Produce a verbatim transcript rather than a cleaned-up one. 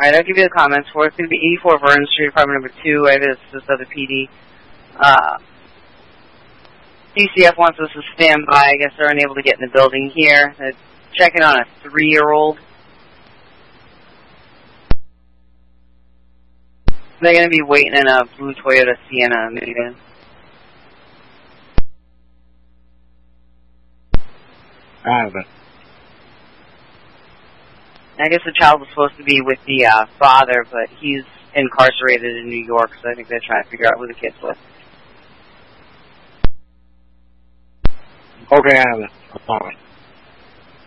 Alright, I'll give you the comments for it. It's going to be eighty-four Vernon Street, apartment number two. I have this other P D. Uh, D C F wants us to stand by. I guess they're unable to get in the building here. They're checking on a three-year-old. They're going to be waiting in a blue Toyota Sienna minivan. I have it. I guess the child was supposed to be with the uh, father, but he's incarcerated in New York, so I think they're trying to figure out who the kid's with. Okay, I have it. All right.